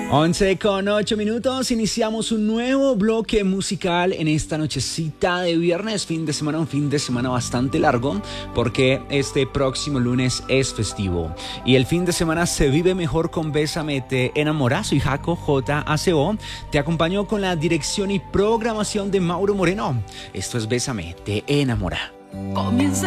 11:08, iniciamos un nuevo bloque musical en esta nochecita de viernes, un fin de semana bastante largo, porque este próximo lunes es festivo. Y el fin de semana se vive mejor con Bésame, te enamora. Soy Jaco, JACO. Te acompaño con la dirección y programación de Mauro Moreno. Esto es Bésame, te enamora. Comienza